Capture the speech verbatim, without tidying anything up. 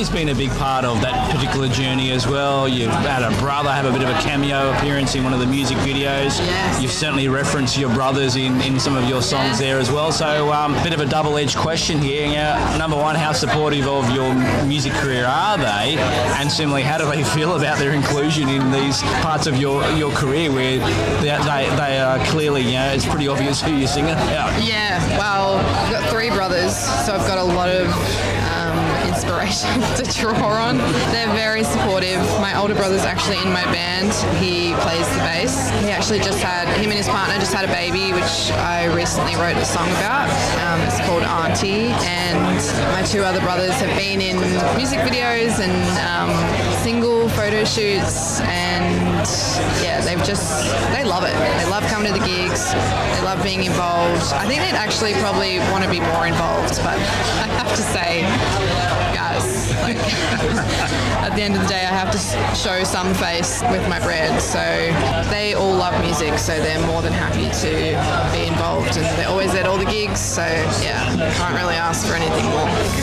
family's been a big part of that particular journey as well. You've had a brother have a bit of a cameo appearance in one of the music videos. Yes. You've certainly referenced your brothers in, in some of your songs there as well. So um, a bit of a double-edged question here. You know, number one, how supportive of your music career are they? And similarly, how do they feel about their inclusion in these parts of your, your career where they, they, they are clearly, you know, it's pretty obvious who you're singing about? Yeah, well, I've got three brothers, so I've got a lot of um, inspiration to draw on. They're very supportive. My older brother's actually in my band. He plays the bass. He actually just had, him and his partner just had a baby, which I recently wrote a song about. Um, it's called Auntie. And my two other brothers have been in music videos and um, single photo shoots, and yeah, they've just, they love it. They love coming to the gigs. They love being involved. I think they'd actually probably want to be more involved, but I have to say, guys, like, at the end of the day, I have to show some face with my bread. So they all love music, so they're more than happy to be involved, and they're always at all the gigs. So yeah, can't really ask for anything more.